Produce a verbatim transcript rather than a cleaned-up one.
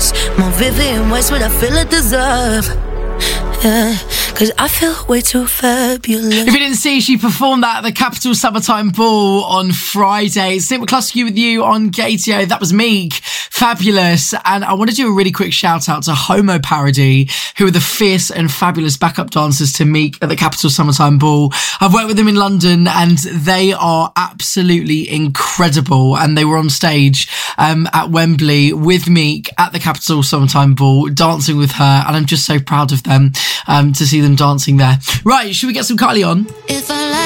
worse. More Vivian Westwood, I feel I deserve. Yeah, cause I feel way too fabulous. If you didn't see, she performed that at the Capital Summertime Ball on Friday. Sid McCluskey with you on Gatio. That was Meek, fabulous. And I want to do a really quick shout out to Homo Parody, who are the fierce and fabulous backup dancers to Meek at the Capital Summertime Ball. I've worked with them in London and they are absolutely incredible. And they were on stage um, at Wembley with Meek at the Capital Summertime Ball, dancing with her. And I'm just so proud of them. Um, to see them dancing there. Right, should we get some Kylie on? If I